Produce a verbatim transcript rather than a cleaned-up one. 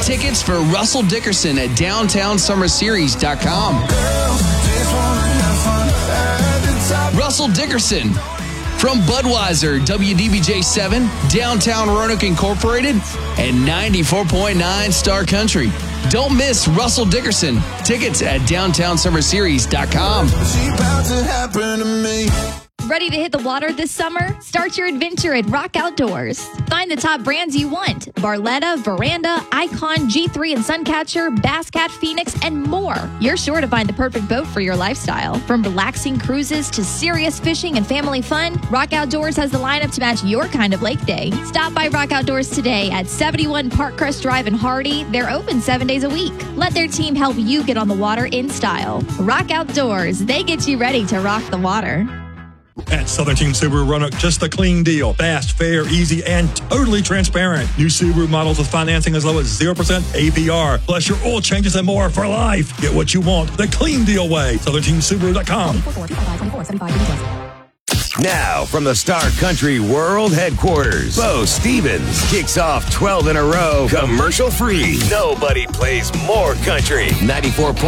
tickets for Russell Dickerson at downtown summer series dot com. Russell Dickerson from Budweiser, W D B J seven, Downtown Roanoke Incorporated, and ninety-four point nine Star Country. Don't miss Russell Dickerson. Tickets at downtown summer series dot com. Ready to hit the water this summer? Start your adventure at Rock Outdoors. Find the top brands you want: Barletta, Veranda, Icon, G three and Suncatcher, Basscat, Phoenix, and more. You're sure to find the perfect boat for your lifestyle. From relaxing cruises to serious fishing and family fun, Rock Outdoors has the lineup to match your kind of lake day. Stop by Rock Outdoors today at seventy-one Parkcrest Drive in Hardy. They're open seven days a week. Let their team help you get on the water in style. Rock Outdoors. They get you ready to rock the water. At Southern Team Subaru Roanoke, just the clean deal. Fast, fair, easy, and totally transparent. New Subaru models with financing as low as zero percent A P R. Plus your oil changes and more for life. Get what you want the clean deal way. Southern Team Subaru dot com. Now, from the Star Country World Headquarters, Bo Stevens kicks off twelve in a row, commercial free. Nobody plays more country. ninety-four point